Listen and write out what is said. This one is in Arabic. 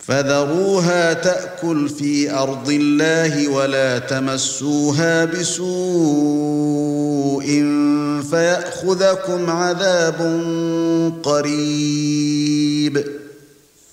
فذروها تأكل في أرض الله ولا تمسوها بسوء فيأخذكم عذاب قريب